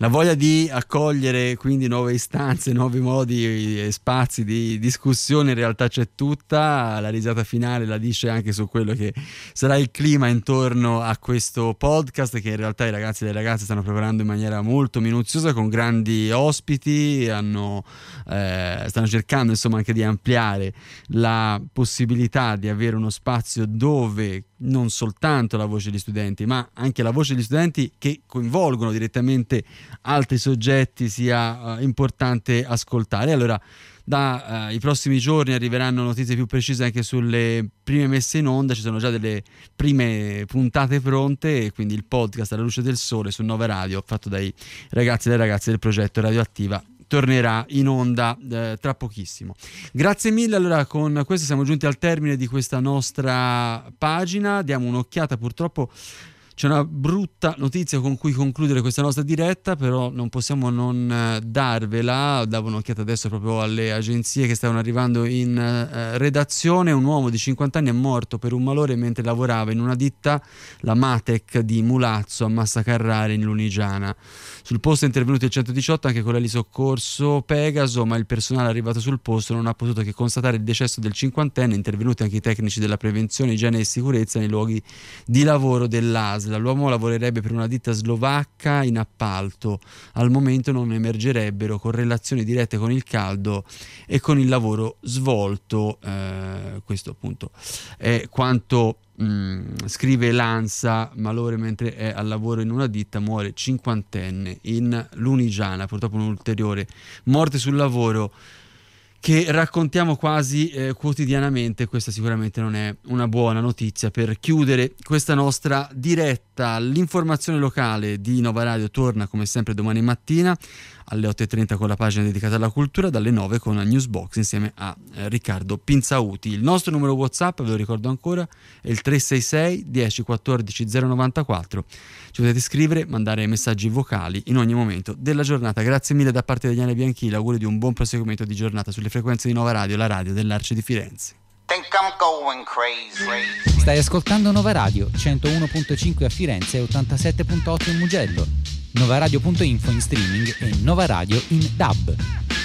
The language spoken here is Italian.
La voglia di accogliere quindi nuove istanze, nuovi modi e spazi di discussione in realtà c'è tutta. La risata finale la dice anche su quello che sarà il clima intorno a questo podcast, che in realtà i ragazzi e le ragazze stanno preparando in maniera molto minuziosa, con grandi ospiti, stanno cercando insomma anche di ampliare la possibilità di avere uno spazio dove non soltanto la voce degli studenti, ma anche la voce degli studenti che coinvolgono direttamente altri soggetti sia importante ascoltare. Allora, i prossimi giorni arriveranno notizie più precise anche sulle prime messe in onda. Ci sono già delle prime puntate pronte, e quindi il podcast alla luce del sole su Nova Radio, fatto dai ragazzi e le ragazze del progetto Radioattiva, tornerà in onda tra pochissimo. Grazie mille. Allora, con questo siamo giunti al termine di questa nostra pagina. Diamo un'occhiata, purtroppo c'è una brutta notizia con cui concludere questa nostra diretta, però non possiamo non darvela. Davo un'occhiata adesso proprio alle agenzie che stavano arrivando in redazione. Un uomo di 50 anni è morto per un malore mentre lavorava in una ditta, la Matec di Mulazzo, a Massa Carrara in Lunigiana. Sul posto è intervenuto il 118 anche con l'elisoccorso Pegaso, ma il personale arrivato sul posto non ha potuto che constatare il decesso del cinquantenne. Intervenuti anche i tecnici della prevenzione, igiene e sicurezza nei luoghi di lavoro dell'ASL. L'uomo lavorerebbe per una ditta slovacca in appalto. Al momento non emergerebbero correlazioni dirette con il caldo e con il lavoro svolto. Questo appunto è quanto scrive l'ANSA. Malore mentre è al lavoro in una ditta, muore cinquantenne in Lunigiana. Purtroppo un'ulteriore morte sul lavoro che raccontiamo quasi quotidianamente. Questa sicuramente non è una buona notizia per chiudere questa nostra diretta. L'informazione locale di Nova Radio torna come sempre domani mattina alle 8:30 con la pagina dedicata alla cultura, dalle 9 con la Newsbox insieme a Riccardo Pinzauti. Il nostro numero WhatsApp, ve lo ricordo ancora, è il 366 10 14 094. Ci potete scrivere, mandare messaggi vocali in ogni momento della giornata. Grazie mille da parte di Diana Bianchi, auguri di un buon proseguimento di giornata sulle frequenze di Nova Radio, la radio dell'Arci di Firenze. Stai ascoltando Nova Radio 101.5 a Firenze e 87.8 in Mugello, novaradio.info in streaming e Nova Radio in DAB.